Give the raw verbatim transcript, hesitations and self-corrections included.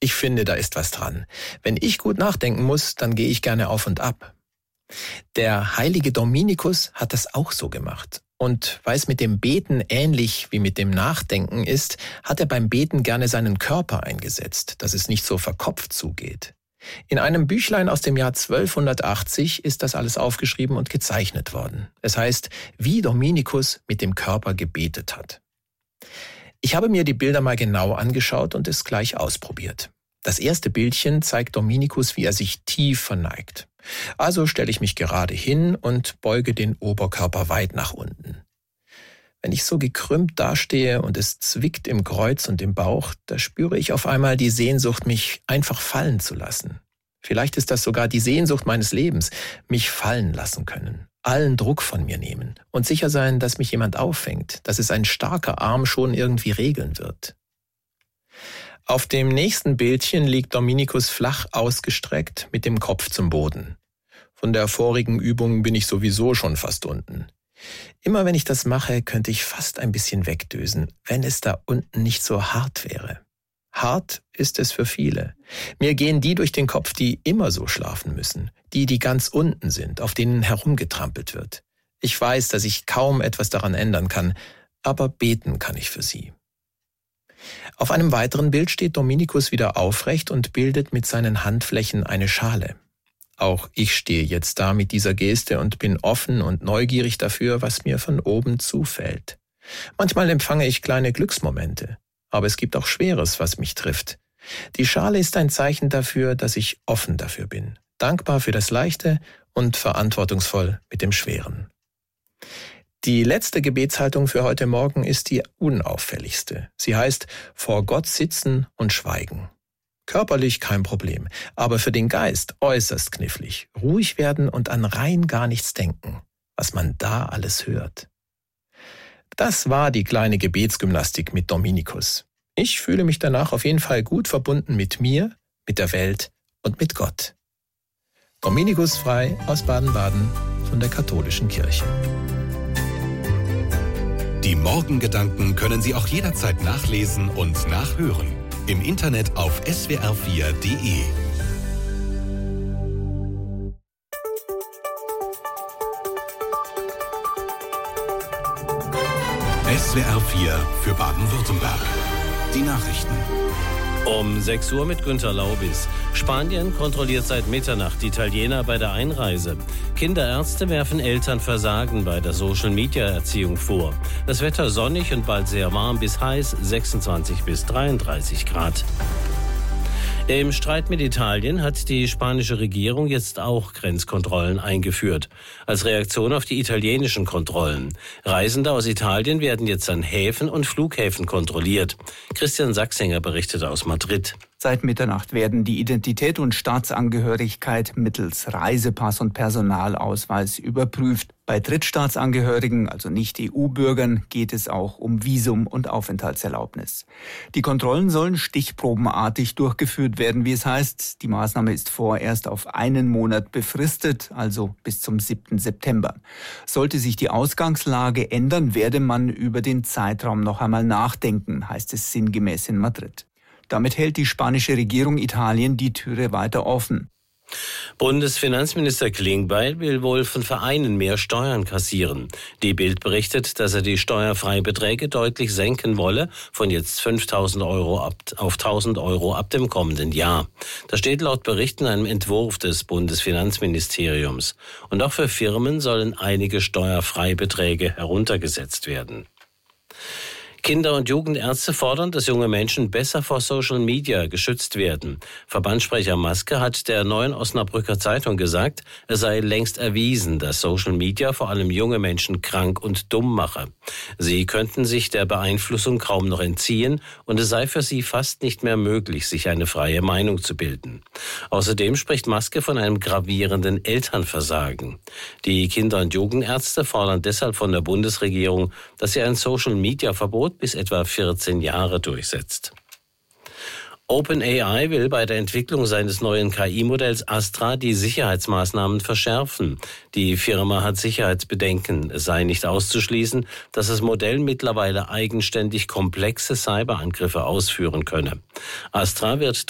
Ich finde, da ist was dran. Wenn ich gut nachdenken muss, dann gehe ich gerne auf und ab. Der heilige Dominikus hat das auch so gemacht. Und weil es mit dem Beten ähnlich wie mit dem Nachdenken ist, hat er beim Beten gerne seinen Körper eingesetzt, dass es nicht so verkopft zugeht. In einem Büchlein aus dem Jahr zwölfhundertachtzig ist das alles aufgeschrieben und gezeichnet worden. Es heißt, wie Dominikus mit dem Körper gebetet hat. Ich habe mir die Bilder mal genau angeschaut und es gleich ausprobiert. Das erste Bildchen zeigt Dominikus, wie er sich tief verneigt. Also stelle ich mich gerade hin und beuge den Oberkörper weit nach unten. Wenn ich so gekrümmt dastehe und es zwickt im Kreuz und im Bauch, da spüre ich auf einmal die Sehnsucht, mich einfach fallen zu lassen. Vielleicht ist das sogar die Sehnsucht meines Lebens, mich fallen lassen können, allen Druck von mir nehmen und sicher sein, dass mich jemand auffängt, dass es ein starker Arm schon irgendwie regeln wird. Auf dem nächsten Bildchen liegt Dominikus flach ausgestreckt mit dem Kopf zum Boden. Von der vorigen Übung bin ich sowieso schon fast unten. Immer wenn ich das mache, könnte ich fast ein bisschen wegdösen, wenn es da unten nicht so hart wäre. Hart ist es für viele. Mir gehen die durch den Kopf, die immer so schlafen müssen, die, die ganz unten sind, auf denen herumgetrampelt wird. Ich weiß, dass ich kaum etwas daran ändern kann, aber beten kann ich für sie. Auf einem weiteren Bild steht Dominikus wieder aufrecht und bildet mit seinen Handflächen eine Schale. Auch ich stehe jetzt da mit dieser Geste und bin offen und neugierig dafür, was mir von oben zufällt. Manchmal empfange ich kleine Glücksmomente, aber es gibt auch Schweres, was mich trifft. Die Schale ist ein Zeichen dafür, dass ich offen dafür bin, dankbar für das Leichte und verantwortungsvoll mit dem Schweren. Die letzte Gebetshaltung für heute Morgen ist die unauffälligste. Sie heißt, vor Gott sitzen und schweigen. Körperlich kein Problem, aber für den Geist äußerst knifflig. Ruhig werden und an rein gar nichts denken, was man da alles hört. Das war die kleine Gebetsgymnastik mit Dominikus. Ich fühle mich danach auf jeden Fall gut verbunden mit mir, mit der Welt und mit Gott. Dominikus Frei aus Baden-Baden von der Katholischen Kirche. Die Morgengedanken können Sie auch jederzeit nachlesen und nachhören. Im Internet auf s w r vier punkt d e. S W R vier für Baden-Württemberg. Die Nachrichten. Um sechs Uhr mit Günter Laubis. Spanien kontrolliert seit Mitternacht Italiener bei der Einreise. Kinderärzte werfen Eltern Versagen bei der Social-Media-Erziehung vor. Das Wetter sonnig und bald sehr warm bis heiß, sechsundzwanzig bis dreiunddreißig Grad. Im Streit mit Italien hat die spanische Regierung jetzt auch Grenzkontrollen eingeführt. Als Reaktion auf die italienischen Kontrollen. Reisende aus Italien werden jetzt an Häfen und Flughäfen kontrolliert. Christian Sachsinger berichtet aus Madrid. Seit Mitternacht werden die Identität und Staatsangehörigkeit mittels Reisepass und Personalausweis überprüft. Bei Drittstaatsangehörigen, also Nicht-E U-Bürgern, geht es auch um Visum und Aufenthaltserlaubnis. Die Kontrollen sollen stichprobenartig durchgeführt werden, wie es heißt. Die Maßnahme ist vorerst auf einen Monat befristet, also bis zum siebten September. Sollte sich die Ausgangslage ändern, werde man über den Zeitraum noch einmal nachdenken, heißt es sinngemäß in Madrid. Damit hält die spanische Regierung Italien die Türe weiter offen. Bundesfinanzminister Klingbeil will wohl von Vereinen mehr Steuern kassieren. Die Bild berichtet, dass er die Steuerfreibeträge deutlich senken wolle, von jetzt fünftausend Euro ab, auf tausend Euro ab dem kommenden Jahr. Das steht laut Bericht in einem Entwurf des Bundesfinanzministeriums. Und auch für Firmen sollen einige Steuerfreibeträge heruntergesetzt werden. Kinder- und Jugendärzte fordern, dass junge Menschen besser vor Social Media geschützt werden. Verbandssprecher Maske hat der Neuen Osnabrücker Zeitung gesagt, es sei längst erwiesen, dass Social Media vor allem junge Menschen krank und dumm mache. Sie könnten sich der Beeinflussung kaum noch entziehen und es sei für sie fast nicht mehr möglich, sich eine freie Meinung zu bilden. Außerdem spricht Maske von einem gravierenden Elternversagen. Die Kinder- und Jugendärzte fordern deshalb von der Bundesregierung, dass sie ein Social-Media-Verbot bis etwa vierzehn Jahre durchsetzt. OpenAI will bei der Entwicklung seines neuen K I-Modells Astra die Sicherheitsmaßnahmen verschärfen. Die Firma hat Sicherheitsbedenken. Es sei nicht auszuschließen, dass das Modell mittlerweile eigenständig komplexe Cyberangriffe ausführen könne. Astra wird